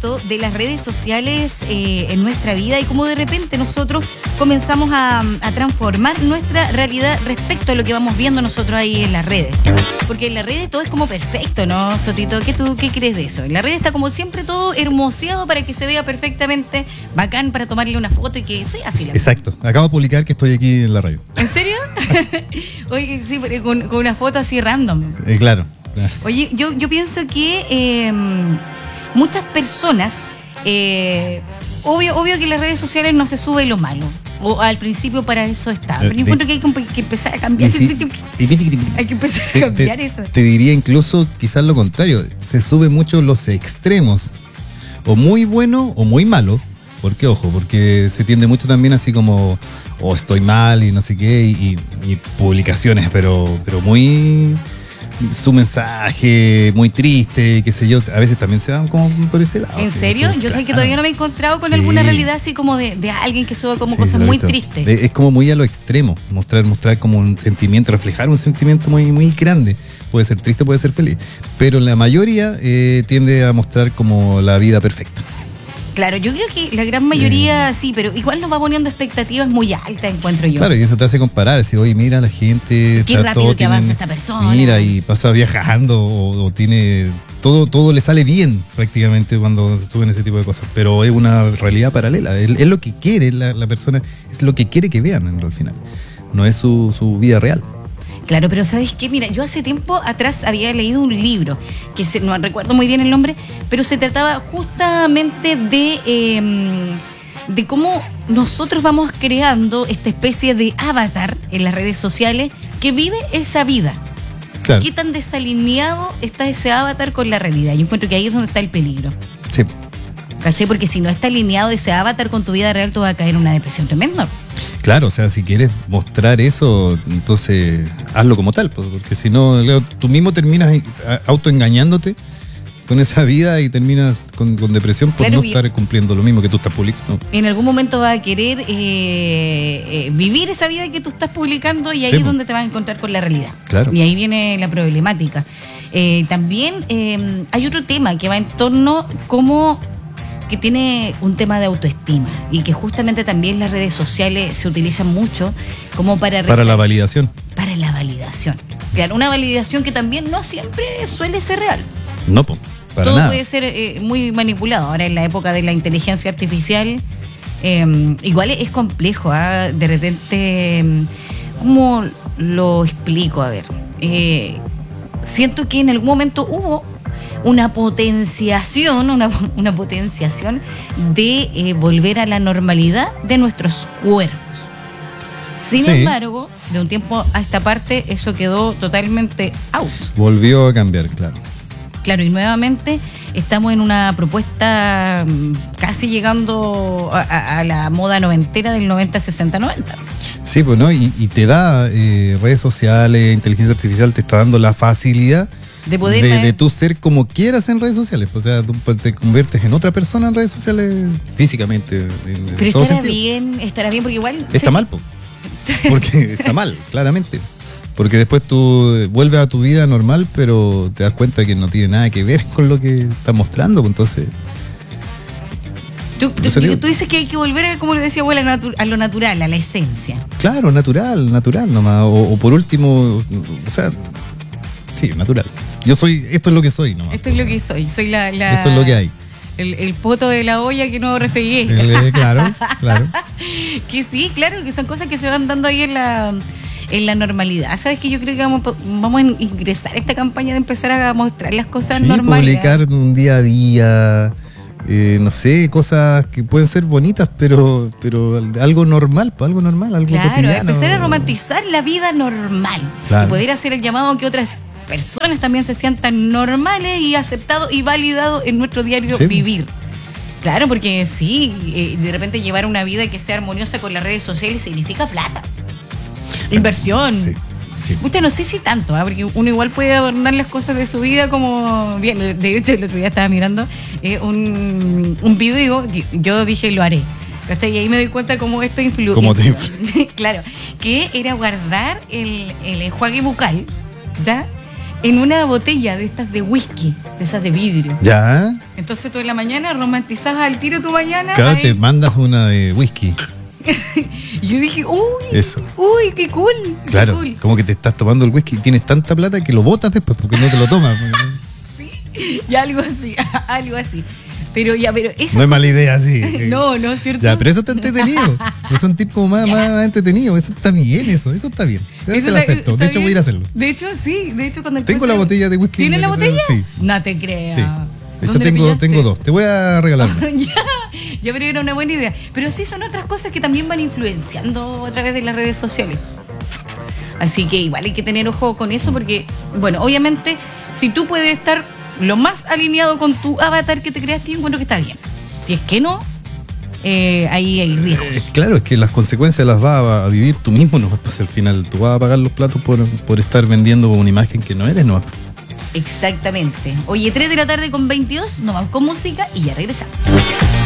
impacto de las redes sociales en nuestra vida y cómo de repente nosotros comenzamos a transformar nuestra realidad respecto a lo que vamos viendo nosotros ahí en las redes. Porque en las redes todo es como perfecto, ¿no, Sotito? ¿Qué crees de eso? En la red está como siempre todo hermoseado para que se vea perfectamente bacán, para tomarle una foto y que sea así. Exacto. Acabo de publicar que estoy aquí en la radio. ¿En serio? Oye, sí, con una foto así random. Claro. Oye, yo pienso que muchas personas, obvio que en las redes sociales no se sube lo malo, o al principio para eso está, pero yo encuentro que hay que empezar a cambiar, hay que empezar a cambiar eso. Te diría incluso quizás lo contrario, se sube mucho los extremos, o muy bueno o muy malo, porque ojo, porque se tiende mucho también así como, estoy mal y no sé qué, y publicaciones, pero muy... su mensaje muy triste, qué sé yo, a veces también se van como por ese lado. ¿En serio? Yo sé que todavía no me he encontrado con alguna realidad así como de alguien que suba como cosas muy tristes. Es como muy a lo extremo, mostrar como un sentimiento, reflejar un sentimiento muy, muy grande. Puede ser triste, puede ser feliz, pero la mayoría tiende a mostrar como la vida perfecta. Claro, yo creo que la gran mayoría sí, pero igual nos va poniendo expectativas muy altas, encuentro yo. Claro, y eso te hace comparar, decir, oye, mira la gente... Qué rápido que avanza esta persona. Mira, y pasa viajando, o tiene... Todo le sale bien prácticamente cuando se suben ese tipo de cosas, pero es una realidad paralela. Es lo que quiere la persona, es lo que quiere que vean al final. No es su vida real. Claro, pero ¿sabes qué? Mira, yo hace tiempo atrás había leído un libro, que no recuerdo muy bien el nombre, pero se trataba justamente de cómo nosotros vamos creando esta especie de avatar en las redes sociales que vive esa vida. Claro. ¿Qué tan desalineado está ese avatar con la realidad? Yo encuentro que ahí es donde está el peligro. Sí. ¿Cachai? Porque si no está alineado ese avatar con tu vida real, tú vas a caer en una depresión tremenda. Claro, o sea, si quieres mostrar eso, entonces hazlo como tal, porque si no, tú mismo terminas autoengañándote con esa vida y terminas con depresión por no estar cumpliendo lo mismo que tú estás publicando. En algún momento vas a querer vivir esa vida que tú estás publicando y ahí es donde te vas a encontrar con la realidad. Claro. Y ahí viene la problemática. También hay otro tema que va en torno como... que tiene un tema de autoestima y que justamente también las redes sociales se utilizan mucho como para la validación. Para la validación. Claro, una validación que también no siempre suele ser real. No, para todo nada. Puede ser muy manipulado. Ahora en la época de la inteligencia artificial igual es complejo, de repente, ¿cómo lo explico? A ver, siento que en algún momento hubo una potenciación de volver a la normalidad de nuestros cuerpos. Sin embargo, de un tiempo a esta parte, eso quedó totalmente out. Volvió a cambiar, claro. Claro, y nuevamente estamos en una propuesta casi llegando a la moda noventera del 90-60-90. Sí, pues, ¿no? Y te da redes sociales, inteligencia artificial te está dando la facilidad de poder de tú ser como quieras en redes sociales. O sea, tú te conviertes en otra persona en redes sociales físicamente. Pero estará bien, porque igual... Está mal, porque está mal, claramente. Porque después tú vuelves a tu vida normal, pero te das cuenta que no tiene nada que ver con lo que estás mostrando. Entonces... Tú dices que hay que volver, como le decía abuela, a lo natural, a la esencia. Claro, natural nomás. O por último, o sea... Sí, natural. Esto es lo que soy nomás. Esto es lo que soy. Soy esto es lo que hay. El poto de la olla que no refregué. Claro. Que sí, claro, que son cosas que se van dando ahí en la normalidad. ¿Sabes qué? Yo creo que vamos a ingresar a esta campaña de empezar a mostrar las cosas normales. Publicar un día a día, no sé, cosas que pueden ser bonitas, pero algo normal, algo cotidiano. Claro, empezar a romantizar la vida normal. Claro. Y poder hacer el llamado a que otras personas también se sientan normales y aceptados y validados en nuestro diario vivir. Claro, porque de repente llevar una vida que sea armoniosa con las redes sociales significa plata, inversión. Sí. Usted no sé si tanto, porque uno igual puede adornar las cosas de su vida como bien. De hecho, el otro día estaba mirando un video que yo dije lo haré. ¿Cachai? Y ahí me doy cuenta cómo esto influye. ¿Cómo te influye? Claro, que era guardar el enjuague bucal, ¿ya? En una botella de estas de whisky, de esas de vidrio. ¿Ya? Entonces tú en la mañana romantizabas al tiro tu mañana. Claro, te mandas una de whisky. Y yo dije, Eso. qué cool. Claro, qué cool. como que te estás tomando el whisky y tienes tanta plata que lo botas después porque no te lo tomas. Sí, y algo así, algo así. Pero eso. No es mala idea, sí. No, ¿cierto? Ya, pero eso está entretenido. Es un tip como más entretenido. Eso está bien, eso está bien. Te lo acepto. De hecho, voy a ir a hacerlo. De hecho, sí. De hecho, cuando Tengo la botella de whisky. ¿Tienes la botella? Sí. No te creas. Sí. De hecho, tengo 2. Te voy a regalar. Ya, pero era una buena idea. Pero sí son otras cosas que también van influenciando a través de las redes sociales. Así que igual hay que tener ojo con eso porque, bueno, obviamente, si tú puedes estar lo más alineado con tu avatar que te creaste, yo encuentro que está bien. Si es que no, ahí hay riesgos. Claro, es que las consecuencias las vas a vivir tú mismo, no vas a pasar al final. Tú vas a pagar los platos por estar vendiendo una imagen que no eres, ¿no? Exactamente. Oye, 3 de la tarde con 22, nos vamos con música y ya regresamos.